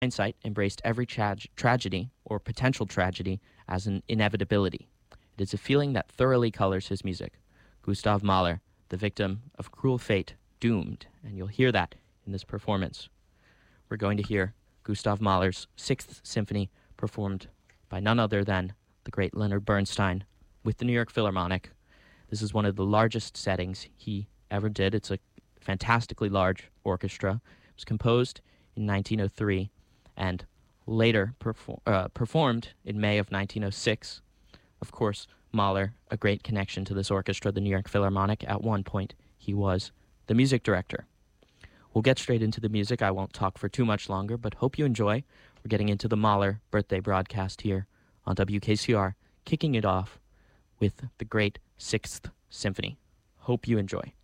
hindsight, embraced every tragedy or potential tragedy as an inevitability. It is a feeling that thoroughly colors his music. Gustav Mahler, the victim of cruel fate, doomed, and you'll hear that in this performance. We're going to hear Gustav Mahler's Sixth Symphony performed by none other than the great Leonard Bernstein with the New York Philharmonic. This is one of the largest settings he ever did. It's a fantastically large orchestra. It was composed in 1903 and later performed in May of 1906. Of course, Mahler, a great connection to this orchestra, the New York Philharmonic. At one point, he was the music director. We'll get straight into the music. I won't talk for too much longer, but hope you enjoy. We're getting into the Mahler birthday broadcast here on WKCR, kicking it off with the great Sixth Symphony. Hope you enjoy.